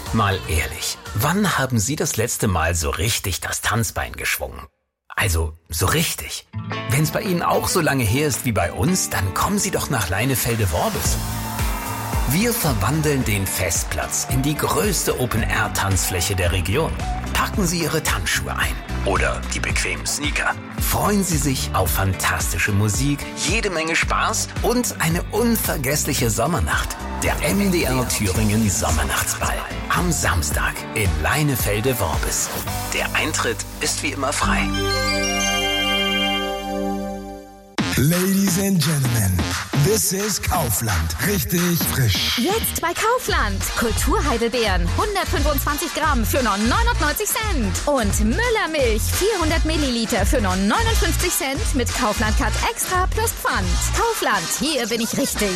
Mal ehrlich, wann haben Sie das letzte Mal so richtig das Tanzbein geschwungen? Also, so richtig. Wenn's bei Ihnen auch so lange her ist wie bei uns, dann kommen Sie doch nach Leinefelde-Worbis. Wir verwandeln den Festplatz in die größte Open-Air-Tanzfläche der Region. Packen Sie Ihre Tanzschuhe ein oder die bequemen Sneaker. Freuen Sie sich auf fantastische Musik, jede Menge Spaß und eine unvergessliche Sommernacht. Der MDR Thüringen Sommernachtsball am Samstag in Leinefelde-Worbis. Der Eintritt ist wie immer frei. Ladies and Gentlemen, this is Kaufland. Richtig frisch. Jetzt bei Kaufland. Kulturheidelbeeren 125 Gramm für nur 99 Cent. Und Müllermilch 400 Milliliter für nur 59 Cent mit Kaufland Cut Extra plus Pfand. Kaufland, hier bin ich richtig.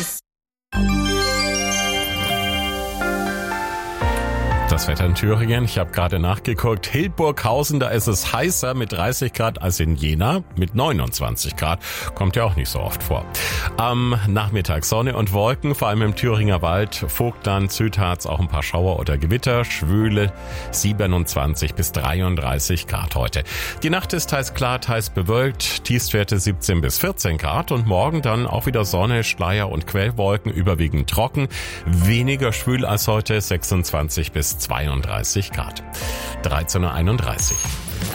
Das Wetter in Thüringen, ich habe gerade nachgeguckt, Hildburghausen, da ist es heißer mit 30 Grad als in Jena mit 29 Grad. Kommt ja auch nicht so oft vor. Am Nachmittag Sonne und Wolken, vor allem im Thüringer Wald, Vogtland, Südharz auch ein paar Schauer oder Gewitter, schwüle 27 bis 33 Grad heute. Die Nacht ist teils klar, teils bewölkt, Tiefstwerte 17 bis 14 Grad und morgen dann auch wieder Sonne, Schleier und Quellwolken, überwiegend trocken, weniger schwül als heute, 26 bis 32 Grad. 13:31 Uhr.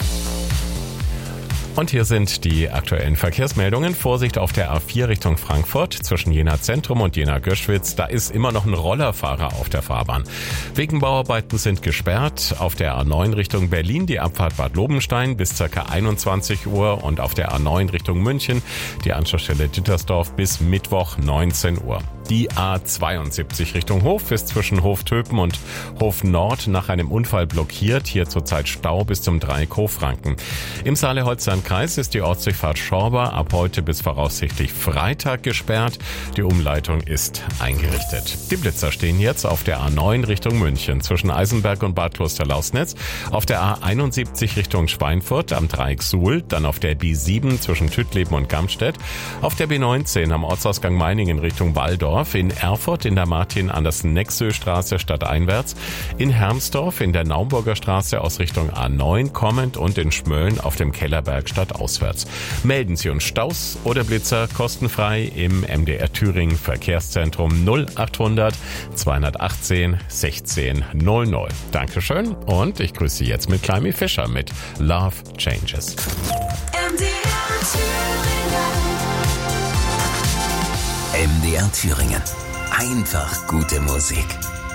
Und hier sind die aktuellen Verkehrsmeldungen. Vorsicht auf der A4 Richtung Frankfurt zwischen Jena Zentrum und Jena Göschwitz. Da ist immer noch ein Rollerfahrer auf der Fahrbahn. Wegen Bauarbeiten sind gesperrt. Auf der A9 Richtung Berlin die Abfahrt Bad Lobenstein bis ca. 21 Uhr und auf der A9 Richtung München die Anschlussstelle Dittersdorf bis Mittwoch 19 Uhr. Die A72 Richtung Hof ist zwischen Hof Töpen und Hof Nord nach einem Unfall blockiert. Hier zurzeit Stau bis zum Dreieck Hofranken. Im Saale-Holstein-Kreis ist die Ortsdurchfahrt Schorber ab heute bis voraussichtlich Freitag gesperrt. Die Umleitung ist eingerichtet. Die Blitzer stehen jetzt auf der A9 Richtung München zwischen Eisenberg und Bad Kloster-Lausnitz, auf der A71 Richtung Schweinfurt am Dreieck Suhl, dann auf der B7 zwischen Tüttleben und Gamstedt, auf der B19 am Ortsausgang Meiningen Richtung Walldorf, in Erfurt in der Martin-Andersen-Nexö-Straße stadteinwärts, in Hermsdorf in der Naumburger Straße aus Richtung A9 kommend und in Schmölln auf dem Kellerberg stadtauswärts. Melden Sie uns Staus oder Blitzer kostenfrei im MDR Thüringen Verkehrszentrum 0800 218 16 00. Dankeschön und ich grüße Sie jetzt mit Climie Fischer mit Love Changes. MDR Thüringen. Einfach gute Musik.